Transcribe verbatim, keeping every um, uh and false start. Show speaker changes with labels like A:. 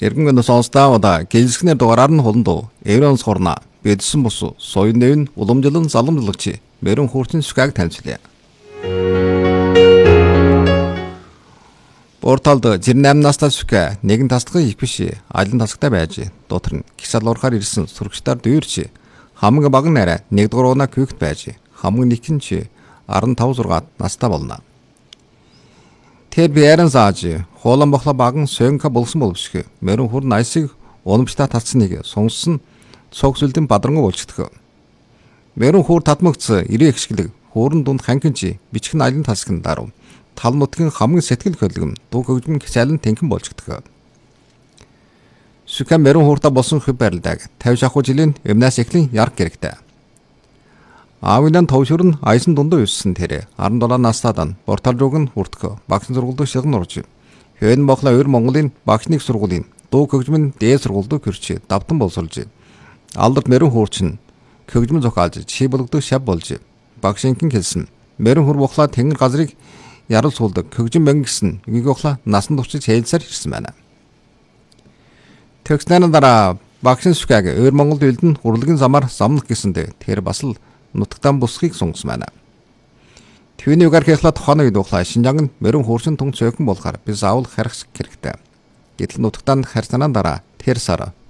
A: Эргэн сонсоодаа гэлсгнэр дугаараар нь холондоо Еврон сорна бидсэн бус соён нэвн уламжлан заламжлагч мэрэн хуурчин сүхэг танилцлаа. Порталд жирнэм настай сүхэ нэгэн тасдагын их биш алин тасагтай байж дотор нь гисал орохоор ирсэн сурагчдаар дүүрч хамаг баг нараа нэгдүгээр унаа күгт байж хамаг нэгэн арван тав зургаат настай болно. Тэр биэрэн зааж хоолон бохла баган сөнка болсон боловсгүй мэрэн хур найсыг уламжтай татсныг сонсон цогцолдын бадрангуу болчихдог. Мэрэн хур татмагц ирээ ихшгэлэг хуурын дунд ханкинчи бичгэн алин тасгын даруй тал нутгийн хамгийн сэтгэл хөдлөм дуу хөгжмөн хичээлэн тэнхэн болчихдог. Сүхэн мэрэн хуурта болсон хөв барилдаг тавь шахуу жилийн өмнөөс эхлэн ярг гэрэгтэй. Аавын төвшөр нь айсан дундуу өссөн тэр арван долоо настайдан портал руу нь хүртэх багш сургуульд шигэн орж хэн бохла өр Монголын багшник сургуулийн дуу хөгжмөн дээд сургуульд хөрч давтан боловсруулж алдарт мэрэн хуурчин хөгжмөн зохиолж чи болгодог шав болж багшинхэн хэлсэн мэрэн хур бохла тэнгэр газрыг ярал суулдаг хөгжим банк гэсэн үгийг бохла насан туршиж хэлсээр ирсэн байна. Төгснэн дараа багшин сүхэг өр Монголд үлдэн урлагийн замаар замнах гэсэндэ тэр бас л нутагтан бусхийг сунгасан байна. Түүний угаар хэхлээд хоног идухлаа Шинжаан нь мэрэн хуурчин тун цөөхөн болохоор би заавал харих хэрэгтэй. Гэтэл нутагтан харьцаанаа дараа тэр сар